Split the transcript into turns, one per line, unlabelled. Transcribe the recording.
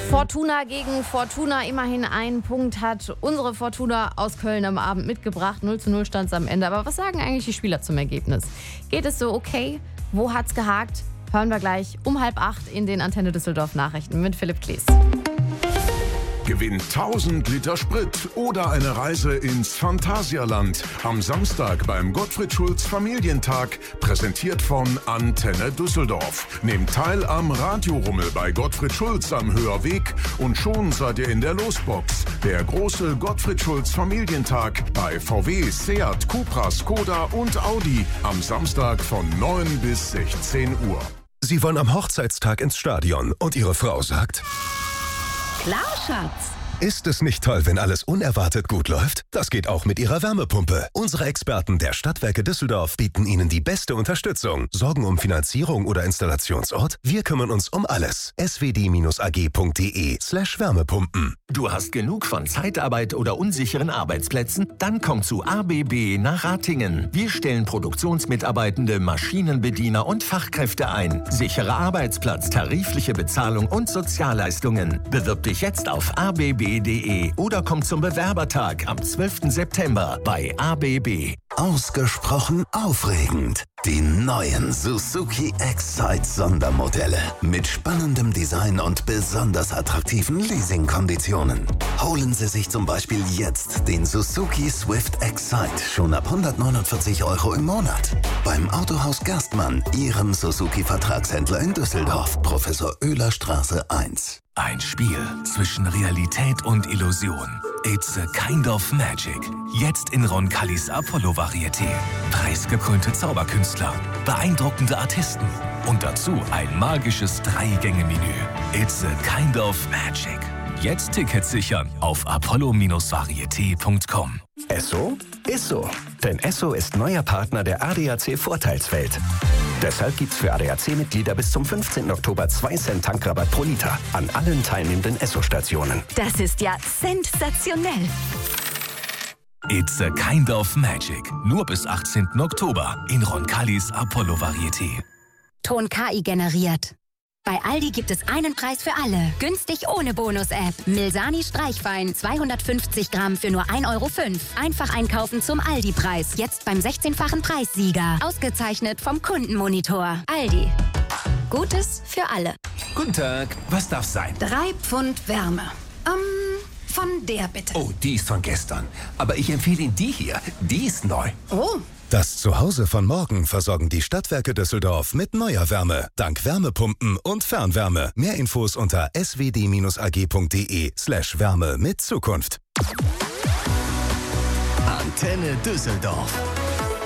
Fortuna gegen Fortuna, immerhin einen Punkt hat unsere Fortuna aus Köln am Abend mitgebracht. 0:0 stand es am Ende. Aber was sagen eigentlich die Spieler zum Ergebnis? Geht es so okay? Wo hat's gehakt? Hören wir gleich um 7:30 in den Antenne Düsseldorf Nachrichten mit Philipp Klees.
Gewinnt 1000 Liter Sprit oder eine Reise ins Phantasialand. Am Samstag beim Gottfried Schulz Familientag, präsentiert von Antenne Düsseldorf. Nehmt teil am Radiorummel bei Gottfried Schulz am Höherweg und schon seid ihr in der Losbox. Der große Gottfried Schulz Familientag bei VW, Seat, Cupra, Skoda und Audi. Am Samstag von 9 bis 16 Uhr.
Sie wollen am Hochzeitstag ins Stadion und Ihre Frau sagt:
Klar, Schatz.
Ist es nicht toll, wenn alles unerwartet gut läuft? Das geht auch mit Ihrer Wärmepumpe. Unsere Experten der Stadtwerke Düsseldorf bieten Ihnen die beste Unterstützung. Sorgen um Finanzierung oder Installationsort? Wir kümmern uns um alles. swd-ag.de/Wärmepumpen.
Du hast genug von Zeitarbeit oder unsicheren Arbeitsplätzen? Dann komm zu ABB nach Ratingen. Wir stellen Produktionsmitarbeitende, Maschinenbediener und Fachkräfte ein. Sicherer Arbeitsplatz, tarifliche Bezahlung und Sozialleistungen. Bewirb dich jetzt auf abb.de oder komm zum Bewerbertag am 12. September bei ABB.
Ausgesprochen aufregend. Die neuen Suzuki Excite Sondermodelle mit spannendem Design und besonders attraktiven Leasingkonditionen. Holen Sie sich zum Beispiel jetzt den Suzuki Swift Excite schon ab 149 € im Monat. Beim Autohaus Gerstmann, Ihrem Suzuki-Vertragshändler in Düsseldorf, Professor Oehler Straße 1.
Ein Spiel zwischen Realität und Illusion. It's a kind of magic. Jetzt in Roncalis Apollo-Varieté. Preisgekrönte Zauberkünstler, beeindruckende Artisten und dazu ein magisches 3-Gänge-Menü. It's a kind of magic. Jetzt Tickets sichern auf apollo-varieté.com.
Esso ist so. Denn Esso ist neuer Partner der ADAC Vorteilswelt. Deshalb gibt's für ADAC-Mitglieder bis zum 15. Oktober 2 Cent Tankrabatt pro Liter an allen teilnehmenden Esso-Stationen.
Das ist ja sensationell.
It's a kind of magic. Nur bis 18. Oktober in Roncalis Apollo-Varieté.
Ton KI generiert. Bei Aldi gibt es einen Preis für alle. Günstig ohne Bonus-App. Milsani Streichwein 250 Gramm für nur 1,05 €. Einfach einkaufen zum Aldi-Preis. Jetzt beim 16-fachen Preissieger. Ausgezeichnet vom Kundenmonitor. Aldi. Gutes für alle.
Guten Tag, was darf sein?
3 Pfund Wärme. Von der bitte.
Oh, die ist von gestern. Aber ich empfehle Ihnen die hier. Die ist neu.
Oh.
Das Zuhause von morgen versorgen die Stadtwerke Düsseldorf mit neuer Wärme. Dank Wärmepumpen und Fernwärme. Mehr Infos unter swd-ag.de/Wärme mit Zukunft.
Antenne Düsseldorf.